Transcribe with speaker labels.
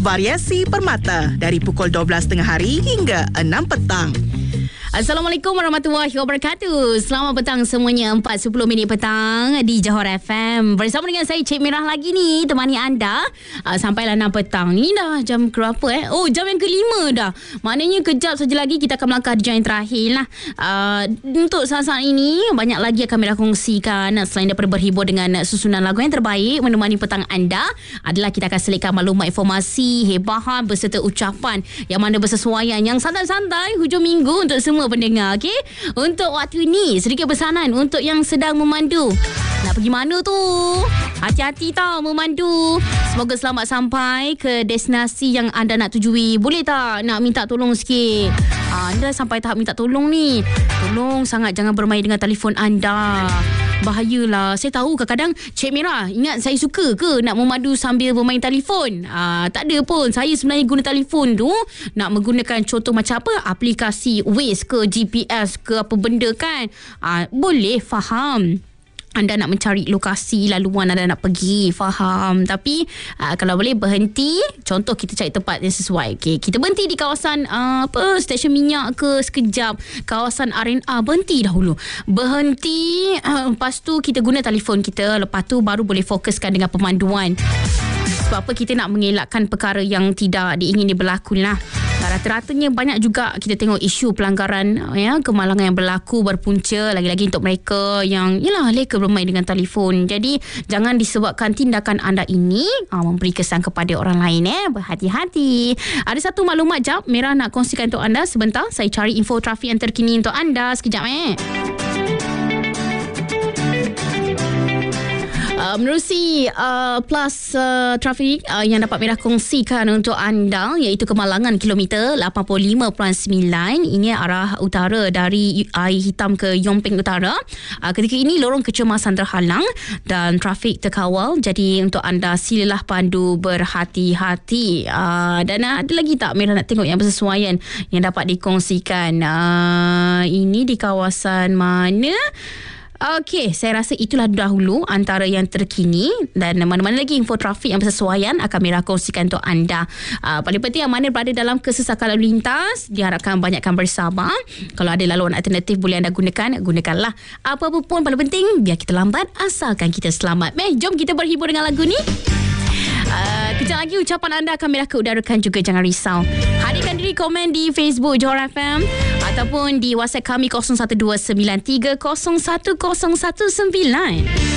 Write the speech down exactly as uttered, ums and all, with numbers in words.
Speaker 1: variasi permata dari pukul dua belas tengah hari hingga enam petang.
Speaker 2: Assalamualaikum warahmatullahi wabarakatuh. Selamat petang semuanya. empat sepuluh minit petang di Johor F M. Bersama dengan saya Cik Mirah lagi ni, temani anda uh, sampailah enam petang. Ni dah jam berapa eh? Oh, jam yang kelima dah. Maknanya kejap saja lagi kita akan melangkah di jam yang terakhir lah. Uh, untuk saat-saat ini banyak lagi akan Mirah kongsikan. Selain daripada berhibur dengan susunan lagu yang terbaik menemani petang anda, adalah kita akan selitkan maklumat, informasi, hebahan berserta ucapan yang mana bersesuaian, yang santai-santai hujung minggu untuk semua pendengar. Okey, untuk waktu ni sedikit pesanan untuk yang sedang memandu. Nak pergi mana tu? Hati-hati tau memandu. Semoga selamat sampai ke destinasi yang anda nak tujui. Boleh tak nak minta tolong sikit? Anda sampai tahap minta tolong ni, tolong sangat jangan bermain dengan telefon anda. Bahayalah. Saya tahu kadang-kadang Cik Mirah ingat saya suka ke nak memandu sambil bermain telefon. Ah, tak ada pun. Saya sebenarnya guna telefon tu nak menggunakan contoh macam apa, aplikasi Waze ke G P S ke apa benda kan. Ah, boleh faham anda nak mencari lokasi laluan anda nak pergi, faham. Tapi uh, kalau boleh berhenti, contoh kita cari tempat yang sesuai. Okay, kita berhenti di kawasan uh, apa stesen minyak ke sekejap, kawasan R and R, berhenti dahulu. Berhenti, uh, lepas tu kita guna telefon kita, lepas tu baru boleh fokuskan dengan pemanduan. Sebab apa, kita nak mengelakkan perkara yang tidak diingini berlaku lah. Rata-ratanya banyak juga kita tengok isu pelanggaran, ya, kemalangan yang berlaku berpunca lagi-lagi untuk mereka yang yalah leka bermain dengan telefon. Jadi jangan disebabkan tindakan anda ini aa, memberi kesan kepada orang lain. Eh berhati-hati. Ada satu maklumat jap Mirah nak kongsikan untuk anda sebentar. Saya cari info trafik yang terkini untuk anda sekejap eh. Uh, menerusi uh, plus uh, trafik uh, yang dapat Mirah kongsikan untuk anda, iaitu kemalangan kilometer lapan puluh lima perpuluhan sembilan. Ini arah utara dari Air Hitam ke Yomping Utara. Uh, ketika ini lorong kecemasan terhalang dan trafik terkawal. Jadi untuk anda silalah pandu berhati-hati. Uh, dan uh, ada lagi tak Mirah nak tengok yang bersesuaian yang dapat dikongsikan? Uh, ini di kawasan mana? Okey, saya rasa itulah dahulu antara yang terkini, dan mana-mana lagi info trafik yang bersesuaian akan Mirah kongsikan untuk anda. Uh, paling penting yang mana berada dalam kesesakan lalu lintas, diharapkan banyakkan bersabar. Kalau ada laluan alternatif boleh anda gunakan, gunakanlah. Apa-apa pun paling penting biar kita lambat asalkan kita selamat. Meh, jom kita berhibur dengan lagu ni. Uh, kejap lagi ucapan anda akan Mirah keudarakan juga, jangan risau. Hadirkan diri komen di Facebook Johor F M ataupun di WhatsApp kami kosong satu dua sembilan tiga kosong satu kosong satu sembilan.